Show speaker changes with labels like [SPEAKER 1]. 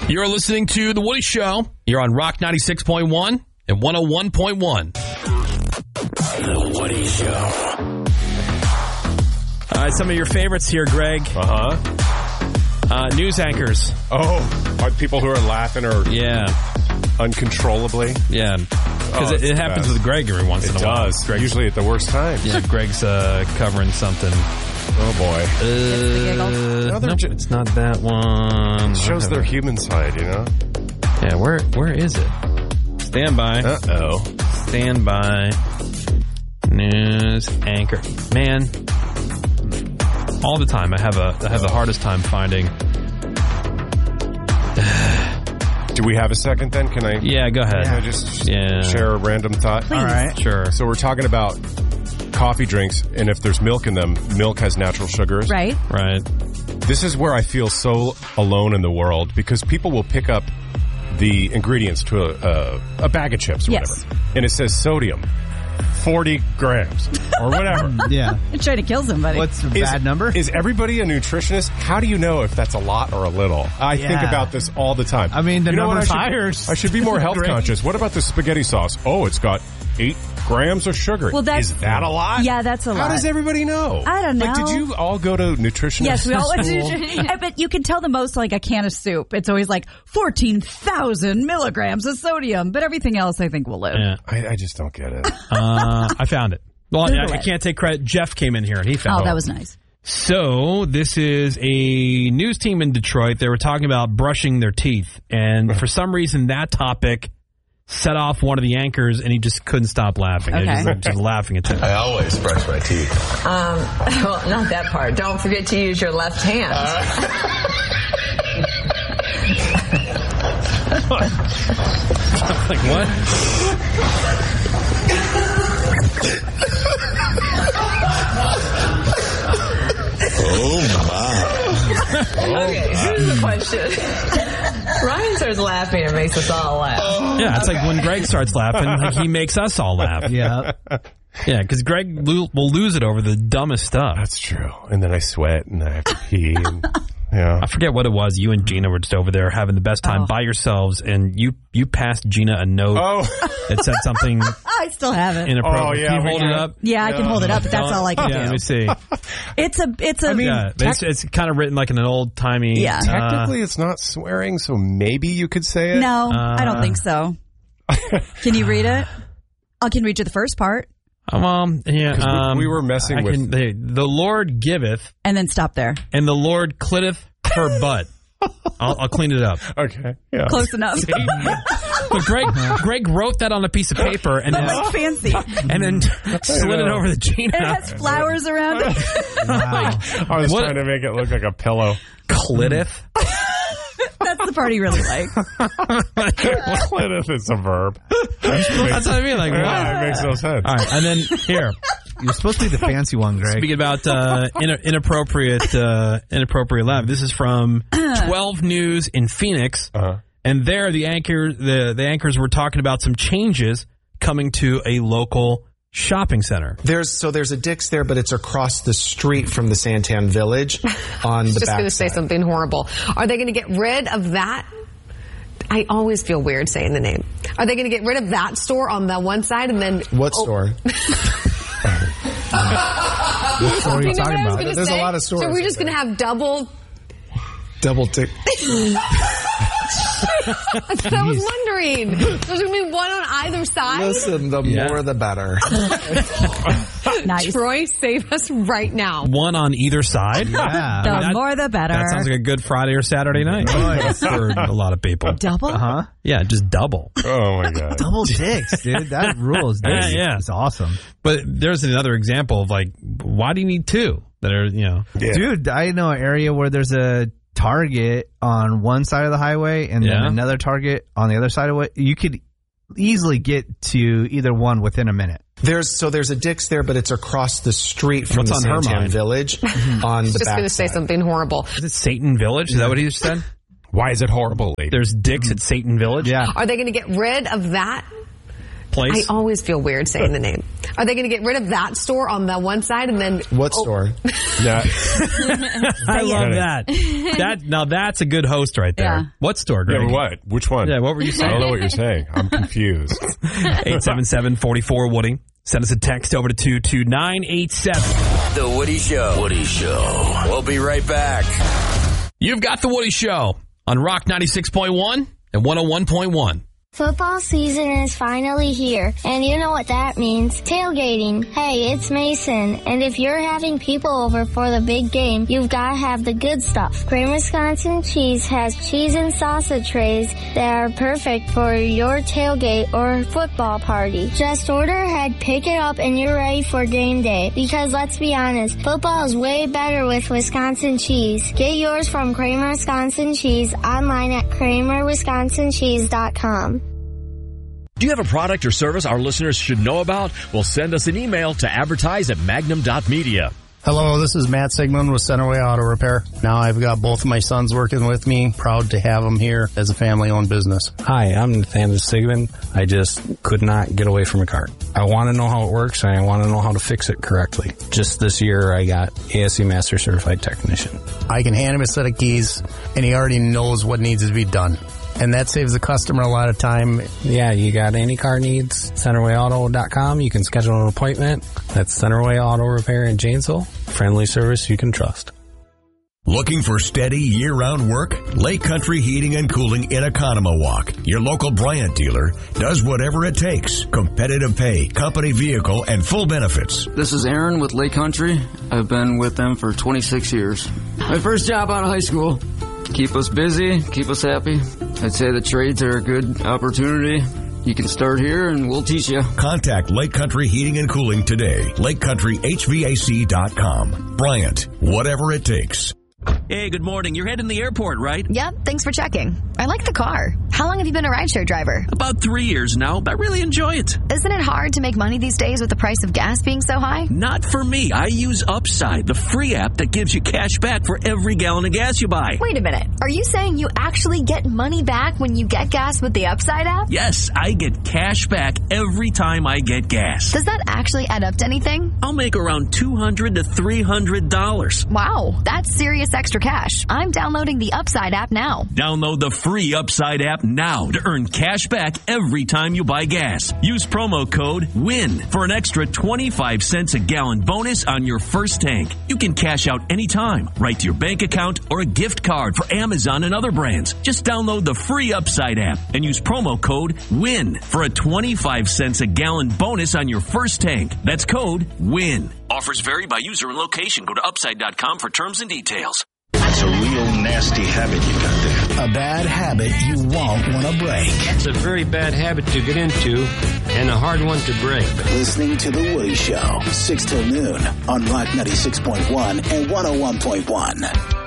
[SPEAKER 1] You're listening to The Woody Show. You're on Rock 96.1 and 101.1. The Woody Show. Some of your favorites here, Greg. News anchors.
[SPEAKER 2] Are people who are laughing or uncontrollably?
[SPEAKER 1] Yeah. Because it happens with Greg every once in a while.
[SPEAKER 2] It does. Usually at the worst times.
[SPEAKER 1] Yeah, Greg's covering something.
[SPEAKER 2] Oh, boy.
[SPEAKER 1] Nope, it's not that one.
[SPEAKER 2] It shows their human side, you know?
[SPEAKER 1] Yeah, where is it? Stand by.
[SPEAKER 2] Uh-oh.
[SPEAKER 1] Stand by. News anchor. Man, all the time I have the hardest time finding.
[SPEAKER 2] Do we have a second then? Can I?
[SPEAKER 1] Yeah, go ahead.
[SPEAKER 2] Can I just share a random thought?
[SPEAKER 3] Please. All right.
[SPEAKER 1] Sure.
[SPEAKER 2] So we're talking about coffee drinks, and if there's milk in them, milk has natural sugars.
[SPEAKER 3] Right.
[SPEAKER 1] Right.
[SPEAKER 2] This is where I feel so alone in the world, because people will pick up the ingredients to a bag of chips or whatever, and it says sodium, 40 grams or whatever.
[SPEAKER 4] Yeah.
[SPEAKER 3] You're trying to kill somebody.
[SPEAKER 4] What's the bad number?
[SPEAKER 2] Is everybody a nutritionist? How do you know if that's a lot or a little? I think about this all the time.
[SPEAKER 4] I mean, the number
[SPEAKER 2] I should be more health conscious. What about the spaghetti sauce? Oh, it's got 8 grams of sugar.
[SPEAKER 3] Well,
[SPEAKER 2] is that a lot?
[SPEAKER 3] Yeah, that's a lot.
[SPEAKER 2] How does everybody know?
[SPEAKER 3] I don't know.
[SPEAKER 2] Like, did you all go to nutritionist?
[SPEAKER 3] Yes, we all went to
[SPEAKER 2] school?
[SPEAKER 3] nutrition. But you can tell the most like a can of soup. It's always like 14,000 milligrams of sodium. But everything else, I think, will live.
[SPEAKER 1] Yeah.
[SPEAKER 2] I just don't get it.
[SPEAKER 1] I found it. Well, I can't take credit. Jeff came in here and he found it.
[SPEAKER 3] Oh, that was nice.
[SPEAKER 1] So this is a news team in Detroit. They were talking about brushing their teeth. And for some reason, that topic set off one of the anchors, and he just couldn't stop laughing.
[SPEAKER 3] Okay.
[SPEAKER 1] Just laughing at him.
[SPEAKER 5] I always brush my teeth.
[SPEAKER 6] Well, not that part. Don't forget to use your left hand.
[SPEAKER 1] Like what?
[SPEAKER 5] Oh, my.
[SPEAKER 6] Okay, here's the question. Ryan starts laughing and makes us all laugh.
[SPEAKER 1] Yeah, it's like when Greg starts laughing, like he makes us all laugh.
[SPEAKER 4] Yeah.
[SPEAKER 1] Yeah, because Greg will lose it over the dumbest stuff.
[SPEAKER 2] That's true. And then I sweat and I have to pee. And, yeah.
[SPEAKER 1] I forget what it was. You and Gina were just over there having the best time by yourselves, and you passed Gina a note that said something
[SPEAKER 3] I still have it.
[SPEAKER 1] inappropriate.
[SPEAKER 2] Oh, yeah,
[SPEAKER 1] Can you hold it up?
[SPEAKER 3] Yeah, I can hold it up, but that's all I can do.
[SPEAKER 1] Yeah, let me see.
[SPEAKER 3] It's
[SPEAKER 1] It's kind of written like in an old-timey...
[SPEAKER 3] Yeah.
[SPEAKER 2] Technically, it's not swearing, so maybe you could say it.
[SPEAKER 3] No, I don't think so. Can you read it? I can read you the first part.
[SPEAKER 2] We were messing with...
[SPEAKER 1] The Lord giveth...
[SPEAKER 3] And then stop there.
[SPEAKER 1] And the Lord clitteth her butt. I'll clean it up.
[SPEAKER 2] Okay. Yeah.
[SPEAKER 3] Close enough.
[SPEAKER 1] But Greg wrote that on a piece of paper and then,
[SPEAKER 3] like fancy.
[SPEAKER 1] And then slid it over to Gina.
[SPEAKER 3] It has flowers around it.
[SPEAKER 4] Wow.
[SPEAKER 2] I was trying to make it look like a pillow.
[SPEAKER 1] Clitteth?
[SPEAKER 3] That's the part he really liked.
[SPEAKER 2] Clitteth is a verb.
[SPEAKER 1] That's what I mean. Like, what?
[SPEAKER 2] It makes no sense.
[SPEAKER 1] All right, and then here.
[SPEAKER 4] You're supposed to be the fancy one, Greg.
[SPEAKER 1] Speaking about inappropriate laugh, this is from 12 News in Phoenix, and there the anchors were talking about some changes coming to a local shopping center.
[SPEAKER 7] There's a Dick's there, but it's across the street from the Santan Village on the back.
[SPEAKER 6] Just going to say something horrible. Are they going to get rid of that? I always feel weird saying the name. Are they going to get rid of that store on the one side and then...
[SPEAKER 7] What store?
[SPEAKER 4] What store are you talking about?
[SPEAKER 7] There's a lot of stores.
[SPEAKER 6] So we're just going to have double
[SPEAKER 7] tick.
[SPEAKER 6] That's what I was wondering. There's going to be one on either side?
[SPEAKER 7] Listen, the more the better.
[SPEAKER 3] Nice.
[SPEAKER 6] Troy, save us right now.
[SPEAKER 1] One on either side?
[SPEAKER 4] Yeah.
[SPEAKER 3] The more the better.
[SPEAKER 1] That sounds like a good Friday or Saturday night for a lot of people.
[SPEAKER 3] Double?
[SPEAKER 4] Uh-huh.
[SPEAKER 1] Yeah, just double.
[SPEAKER 2] Oh, my God.
[SPEAKER 4] Double dicks, dude. That rules.
[SPEAKER 1] Yeah.
[SPEAKER 4] It's awesome.
[SPEAKER 1] But there's another example of, like, why do you need two? That are,
[SPEAKER 2] Yeah.
[SPEAKER 4] Dude, I know an area where there's a Target on one side of the highway and then another Target on the other side of it. You could easily get to either one within a minute.
[SPEAKER 7] There's a Dick's there, but it's across the street from
[SPEAKER 1] What's
[SPEAKER 7] the
[SPEAKER 1] on
[SPEAKER 7] Santan
[SPEAKER 1] Hermine?
[SPEAKER 7] Village on the
[SPEAKER 6] Just
[SPEAKER 7] back
[SPEAKER 6] going to say
[SPEAKER 7] side.
[SPEAKER 6] something horrible.
[SPEAKER 1] Is it Satan Village? Is that what he just said?
[SPEAKER 2] Why is it horrible, lady?
[SPEAKER 1] There's Dick's at Satan Village?
[SPEAKER 4] Yeah.
[SPEAKER 6] Are they going to get rid of that?
[SPEAKER 1] place?
[SPEAKER 6] I always feel weird saying the name. Are they going to get rid of that store on the one side and then...
[SPEAKER 7] What store?
[SPEAKER 2] Yeah.
[SPEAKER 1] I love that. Now that's a good host right there.
[SPEAKER 3] Yeah.
[SPEAKER 1] What store, Greg?
[SPEAKER 2] Yeah, what? Which one?
[SPEAKER 1] Yeah, what were you
[SPEAKER 2] I
[SPEAKER 1] saying?
[SPEAKER 2] don't know what you're saying. I'm confused.
[SPEAKER 1] 877-44-WOODY. Send us a text over to 22987.
[SPEAKER 8] The Woody Show. Woody Show. We'll be right back.
[SPEAKER 1] You've got The Woody Show on Rock 96.1 and 101.1.
[SPEAKER 9] Football season is finally here, and you know what that means. Tailgating. Hey, it's Mason, and if you're having people over for the big game, you've got to have the good stuff. Kramer Wisconsin Cheese has cheese and salsa trays that are perfect for your tailgate or football party. Just order ahead, pick it up, and you're ready for game day. Because let's be honest, football is way better with Wisconsin cheese. Get yours from Kramer Wisconsin Cheese online at kramerwisconsincheese.com.
[SPEAKER 10] Do you have a product or service our listeners should know about? Well, send us an email to advertise@magnum.media.
[SPEAKER 11] Hello, this is Matt Sigmund with Centerway Auto Repair. Now I've got both of my sons working with me. Proud to have them here as a family-owned business.
[SPEAKER 12] Hi, I'm Nathaniel Sigmund. I just could not get away from a car. I want to know how it works, and I want to know how to fix it correctly. Just this year, I got ASE Master Certified Technician.
[SPEAKER 11] I can hand him a set of keys, and he already knows what needs to be done. And that saves the customer a lot of time.
[SPEAKER 12] Yeah, you got any car needs, CenterwayAuto.com. You can schedule an appointment. That's Centerway Auto Repair in Janesville. Friendly service you can trust.
[SPEAKER 13] Looking for steady year-round work? Lake Country Heating and Cooling in Oconomowoc, your local Bryant dealer, does whatever it takes. Competitive pay, company vehicle, and full benefits.
[SPEAKER 14] This is Aaron with Lake Country. I've been with them for 26 years. My first job out of high school. Keep us busy, keep us happy. I'd say the trades are a good opportunity. You can start here and we'll teach you.
[SPEAKER 13] Contact Lake Country Heating and Cooling today. LakeCountryHVAC.com. Bryant, whatever it takes.
[SPEAKER 15] Hey, good morning. You're heading to the airport, right?
[SPEAKER 16] Yep, thanks for checking. I like the car. How long have you been a rideshare driver?
[SPEAKER 15] About 3 years now, but I really enjoy it.
[SPEAKER 16] Isn't it hard to make money these days with the price of gas being so high?
[SPEAKER 15] Not for me. I use Upside, the free app that gives you cash back for every gallon of gas you buy.
[SPEAKER 16] Wait a minute. Are you saying you actually get money back when you get gas with the Upside app?
[SPEAKER 15] Yes, I get cash back every time I get gas.
[SPEAKER 16] Does that actually add up to anything?
[SPEAKER 15] I'll make around $200 to $300.
[SPEAKER 16] Wow, that's serious extra cash. I'm downloading the Upside app now.
[SPEAKER 15] Download the free Upside app now to earn cash back every time you buy gas. Use promo code WIN for an extra 25 cents a gallon bonus on your first tank. You can cash out anytime, right to your bank account or a gift card for Amazon and other brands. Just download the free Upside app and use promo code WIN for a 25 cents a gallon bonus on your first tank. That's code WIN. Offers vary by user and location. Go to upside.com for terms and details.
[SPEAKER 5] It's a real nasty habit you got there.
[SPEAKER 17] A bad habit you won't want to break.
[SPEAKER 18] It's a very bad habit to get into and a hard one to break.
[SPEAKER 17] Listening to The Woody Show, 6 till noon on Rock 96.1 and 101.1.